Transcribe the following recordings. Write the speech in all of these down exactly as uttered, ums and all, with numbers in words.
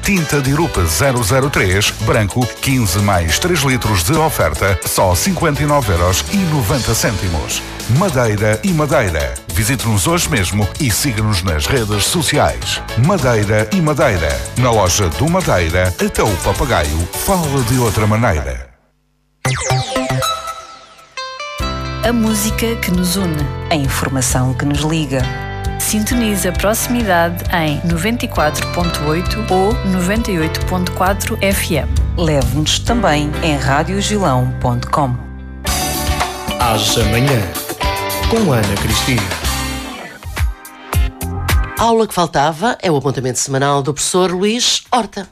Tinta Dirupa zero zero três, branco, quinze mais três litros de oferta, só cinquenta e nove euros e noventa cêntimos. Madeira e Madeira. Visite-nos hoje mesmo e siga-nos nas redes sociais. Madeira e Madeira. Na loja do Madeira, até o papagaio fala de outra maneira. A música que nos une. A informação que nos liga. Sintonize a proximidade em noventa e quatro ponto oito ou noventa e oito ponto quatro F M. Leve-nos também em radiogilão ponto com. Às amanhã, com Ana Cristina. A aula que faltava é o apontamento semanal do professor Luís Horta.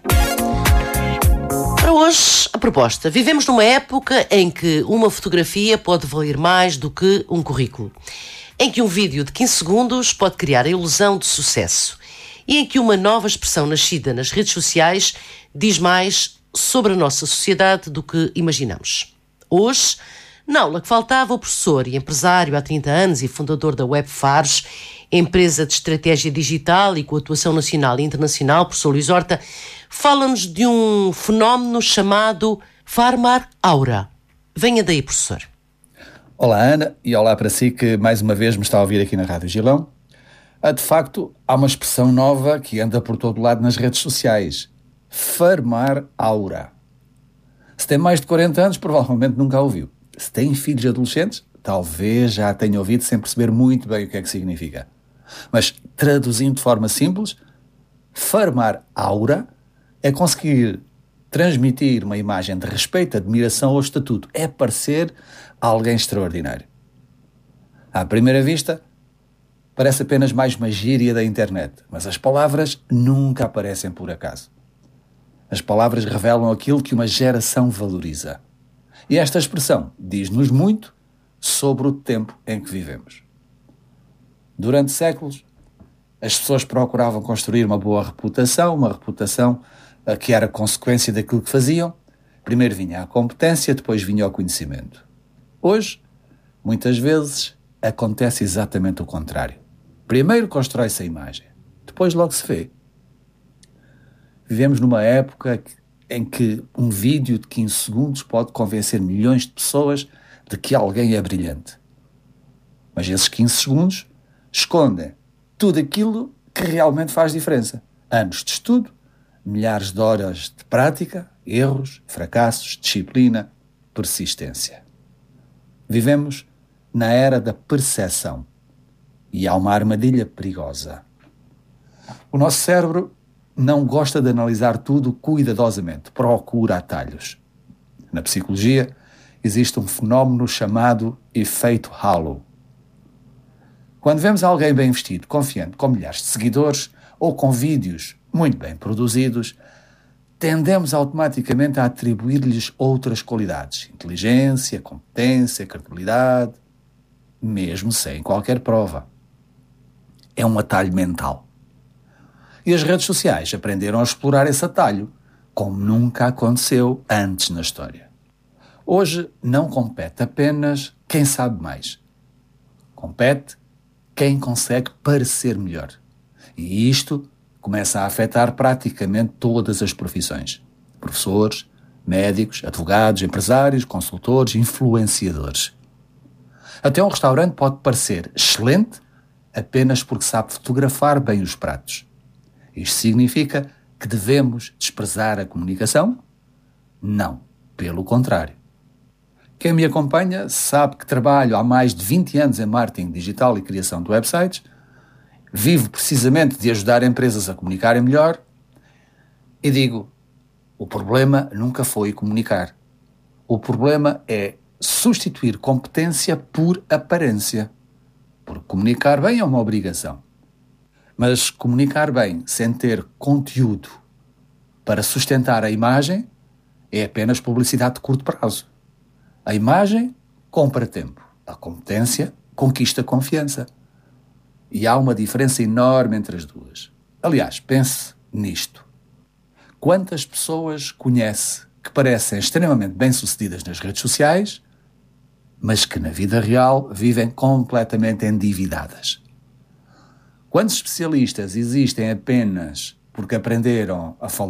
Para hoje, a proposta. Vivemos numa época em que uma fotografia pode valer mais do que um currículo. Em que um vídeo de quinze segundos pode criar a ilusão de sucesso. E em que uma nova expressão nascida nas redes sociais diz mais sobre a nossa sociedade do que imaginamos. Hoje, na aula que faltava, o professor e empresário há trinta anos e fundador da Webfaros, empresa de estratégia digital e com atuação nacional e internacional, professor Luís Horta, fala-nos de um fenómeno chamado Farmar Aura. Venha daí, professor. Olá, Ana, e olá para si que mais uma vez me está a ouvir aqui na Rádio Gilão. Ah, de facto, há uma expressão nova que anda por todo lado nas redes sociais. Farmar Aura. Se tem mais de quarenta anos, provavelmente nunca a ouviu. Se tem filhos adolescentes, talvez já a tenha ouvido sem perceber muito bem o que é que significa. Mas, traduzindo de forma simples, farmar aura é conseguir transmitir uma imagem de respeito, admiração ou estatuto. É parecer alguém extraordinário. À primeira vista, parece apenas mais uma gíria da internet, mas as palavras nunca aparecem por acaso. As palavras revelam aquilo que uma geração valoriza. E esta expressão diz-nos muito sobre o tempo em que vivemos. Durante séculos, as pessoas procuravam construir uma boa reputação, uma reputação uh, que era consequência daquilo que faziam. Primeiro vinha a competência, depois vinha o conhecimento. Hoje, muitas vezes, acontece exatamente o contrário. Primeiro constrói-se a imagem, depois logo se vê. Vivemos numa época em que um vídeo de quinze segundos pode convencer milhões de pessoas de que alguém é brilhante. Mas esses quinze segundos escondem tudo aquilo que realmente faz diferença. Anos de estudo, milhares de horas de prática, erros, fracassos, disciplina, persistência. Vivemos na era da percepção e há uma armadilha perigosa. O nosso cérebro não gosta de analisar tudo cuidadosamente, procura atalhos. Na psicologia, existe um fenómeno chamado efeito halo. Quando vemos alguém bem vestido, confiante, com milhares de seguidores ou com vídeos muito bem produzidos, tendemos automaticamente a atribuir-lhes outras qualidades, inteligência, competência, credibilidade, mesmo sem qualquer prova. É um atalho mental. E as redes sociais aprenderam a explorar esse atalho, como nunca aconteceu antes na história. Hoje não compete apenas quem sabe mais. Compete quem consegue parecer melhor. E isto começa a afetar praticamente todas as profissões. Professores, médicos, advogados, empresários, consultores, influenciadores. Até um restaurante pode parecer excelente apenas porque sabe fotografar bem os pratos. Isto significa que devemos desprezar a comunicação? Não, pelo contrário. Quem me acompanha sabe que trabalho há mais de vinte anos em marketing digital e criação de websites, vivo precisamente de ajudar empresas a comunicarem melhor e digo, o problema nunca foi comunicar. O problema é substituir competência por aparência. Porque comunicar bem é uma obrigação. Mas comunicar bem sem ter conteúdo para sustentar a imagem é apenas publicidade de curto prazo. A imagem compra tempo. A competência conquista confiança. E há uma diferença enorme entre as duas. Aliás, pense nisto. Quantas pessoas conhece que parecem extremamente bem-sucedidas nas redes sociais, mas que na vida real vivem completamente endividadas? Quantos especialistas existem apenas porque aprenderam a falar